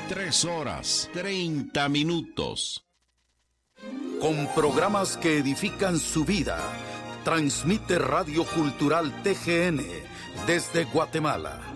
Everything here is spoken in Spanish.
3 horas, 30 minutos. Con programas que edifican su vida, transmite Radio Cultural TGN desde Guatemala.